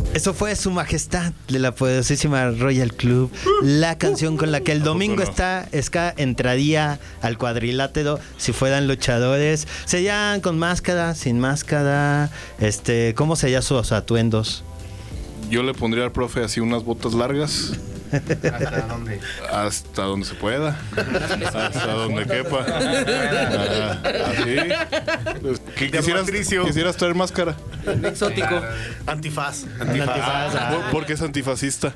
Eso fue Su Majestad de la poderosísima Royal Club, la canción con la que el domingo Ska entraría al cuadrilátero si fueran luchadores. ¿Serían con máscara, sin máscara? ¿Cómo serían sus atuendos? Yo le pondría al profe así unas botas largas. ¿Hasta dónde? Hasta donde se pueda. Hasta donde quepa. Así. ¿Quisieras traer máscara? Exótico. Antifaz. Porque es antifascista.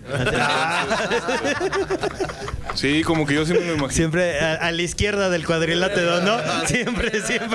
Sí, como que yo siempre me imagino. Siempre a la izquierda del cuadrilátero, ¿no? Siempre.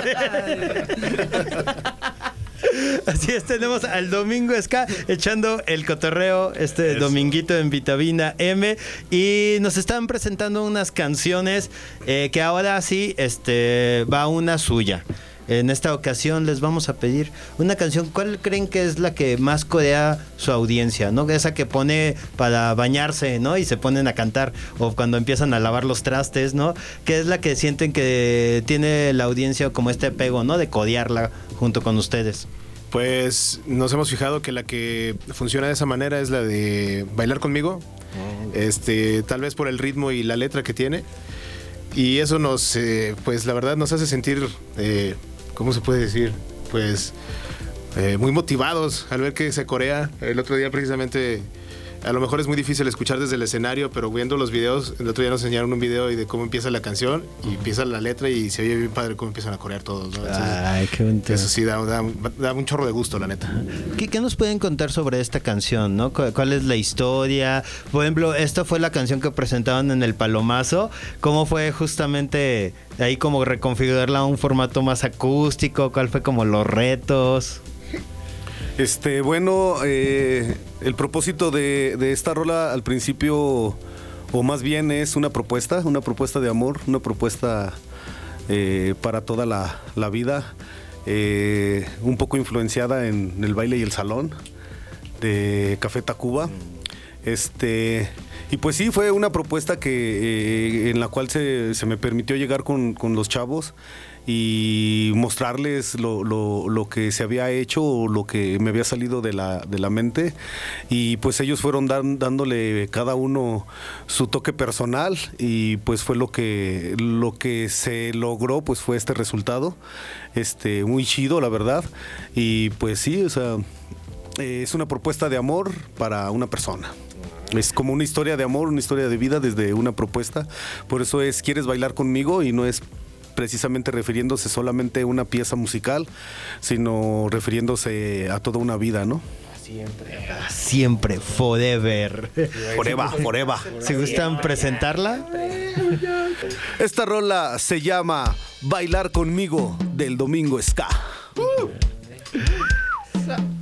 Así es, tenemos al Domingo Ska echando el cotorreo dominguito en Vitamina M, y nos están presentando unas canciones que ahora sí va una suya. En esta ocasión les vamos a pedir una canción. ¿Cuál creen que es la que más corea su audiencia, ¿no? Esa que pone para bañarse, ¿no? Y se ponen a cantar, o cuando empiezan a lavar los trastes, ¿no? ¿Qué es la que sienten que tiene la audiencia como este apego, ¿no? De codearla junto con ustedes. Pues nos hemos fijado que la que funciona de esa manera es la de Bailar Conmigo. Tal vez por el ritmo y la letra que tiene. Y eso nos, pues la verdad nos hace sentir, ¿cómo se puede decir? Pues muy motivados al ver que se corea. El otro día precisamente, a lo mejor es muy difícil escuchar desde el escenario, pero viendo los videos, el otro día nos enseñaron un video de cómo empieza la canción y empieza la letra y se oye bien padre cómo empiezan a corear todos, ¿no? Entonces, ay, qué bonito. Eso sí da un chorro de gusto, la neta. ¿Qué nos pueden contar sobre esta canción, no? ¿Cuál es la historia? Por ejemplo, esta fue la canción que presentaban en el Palomazo. ¿Cómo fue justamente ahí como reconfigurarla a un formato más acústico? ¿Cuál fue como los retos? Bueno, el propósito de esta rola al principio, o más bien es una propuesta de amor, una propuesta para toda la vida, un poco influenciada en el baile y el salón de Café Tacuba. Y pues sí, fue una propuesta que en la cual se me permitió llegar con los chavos y mostrarles lo que se había hecho o lo que me había salido de la mente, y pues ellos fueron dándole cada uno su toque personal, y pues fue lo que se logró, pues fue este resultado muy chido, la verdad. Y pues sí, o sea, es una propuesta de amor para una persona. Es como una historia de amor, una historia de vida desde una propuesta. Por eso es ¿Quieres bailar conmigo? Y no es precisamente refiriéndose solamente a una pieza musical, sino refiriéndose a toda una vida, ¿no? Siempre, forever. Forever. ¿Se gustan presentarla? Esta rola se llama Bailar Conmigo del Domingo Ska.